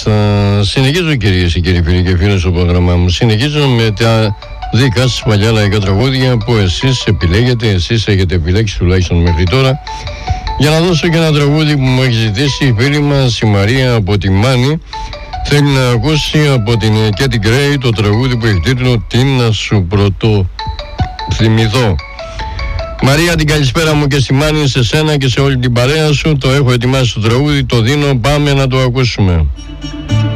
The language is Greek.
Συνεχίζω, κυρίες και κύριοι φίλοι και φίλες, στο πρόγραμμά μου. Συνεχίζω με τα δικά σας παλιά λαϊκά τραγούδια που εσείς επιλέγετε, εσείς έχετε επιλέξει τουλάχιστον μέχρι τώρα. Για να δώσω και ένα τραγούδι που μου έχει ζητήσει η φίλη μας η Μαρία από τη Μάνη. Θέλει να ακούσει από την Κέτι Γκρέι το τραγούδι που έχει τίτλο «Τι να σου πρωτοθυμηθώ». Μαρία, την καλησπέρα μου και στη Μάνη, σε σένα και σε όλη την παρέα σου. Το έχω ετοιμάσει το τραγούδι, το δίνω, πάμε να το ακούσουμε.